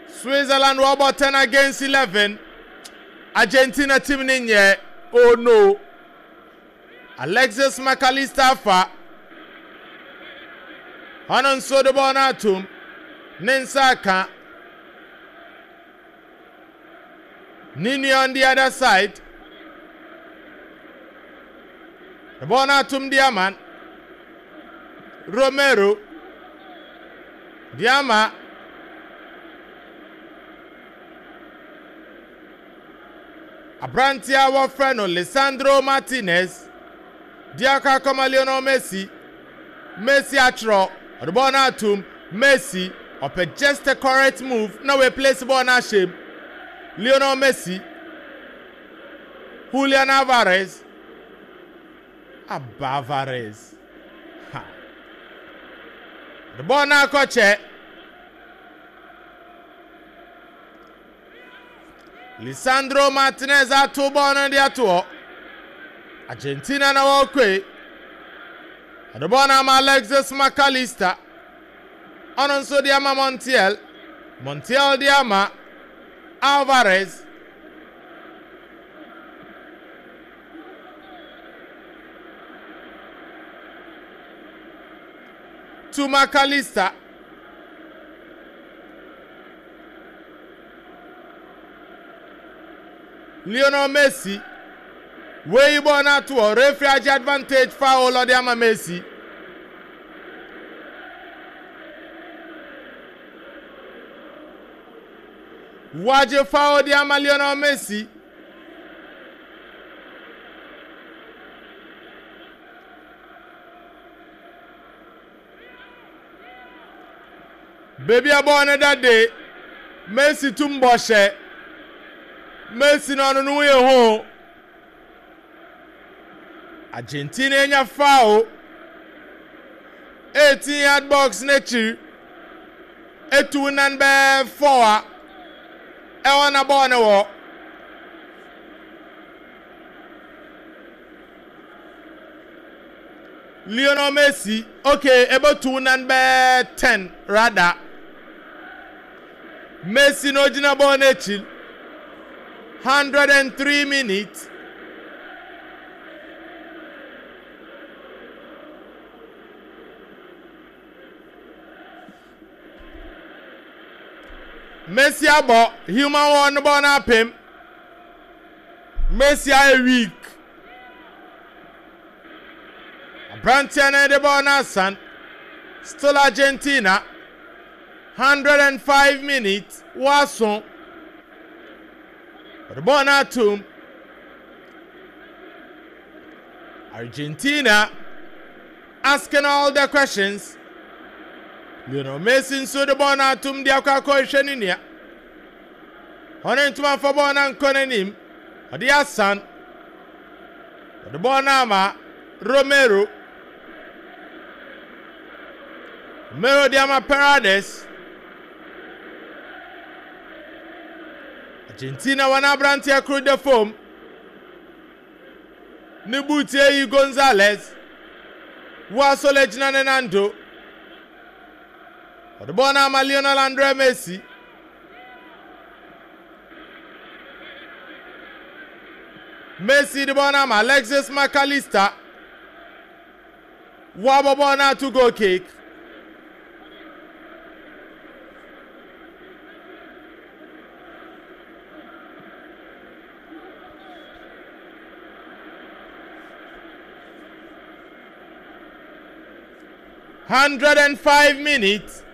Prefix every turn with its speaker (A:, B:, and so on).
A: Switzerland were about 10 against 11. Argentina team ninye. Oh no. Alexis McAllister fa. Hanon so the ball atum. Ninsaka. Nini on the other side. The ball atum Diamant. Romero. Diama. Abrantia Wafreno, Lisandro Martinez, Diaka Koma Lionel Messi, Messi Atro, the ball atum, Messi, up just a correct move. Now we place the ball na shame. Lionel Messi, Julian Alvarez, Alvarez. The ball na koche. Lisandro Martinez atu ball na dia to. Argentina na walkway. The ball na Alexis McAllister. Ononso diama Montiel. Montiel diama Alvarez. To McAllister. Lionel Messi. Where you born at to a referee advantage foul or Diama Messi. Waje foul Diama Lionel Messi. Baby a born that day. Messi tumboshe. Messi no no ye ho. Argentina enya foul. 18-yard box nechi. Etu nan be 4. E wana ball ne wo. Lionel Messi. Okay, about 2 nan be 10 rather. Messi no jina ball nechi. 103 minutes. Messi abo human one born up him. Messi a weak. Brantiana de Bonasan. Still Argentina. 105 minutes. Wasson. The Bonatum. Argentina asking all the questions. Lionel Messi so the Bonatum dia kwa question in here. Honentuma for Bonan Konenim. Odia San. The Bonama Romero. Romero Diama Paredes. Argentina wana Brantia crew the foam. Nibutie Gonzalez. Waso Legina Nenando. The Bonama Lionel Andre Messi. Messi the Bonama Alexis McAllister. Wababona to go kick. $105 minutes.